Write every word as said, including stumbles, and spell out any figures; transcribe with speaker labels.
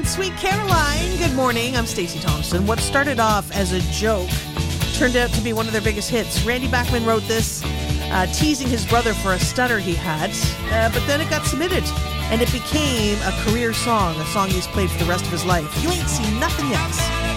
Speaker 1: Sweet Caroline. Good morning. I'm Stacey Thompson. What started off as a joke turned out to be one of their biggest hits. Randy Bachman wrote this, uh, teasing his brother for a stutter he had, uh, but then it got submitted, and it became a career song, a song he's played for the rest of his life. You ain't seen nothing else.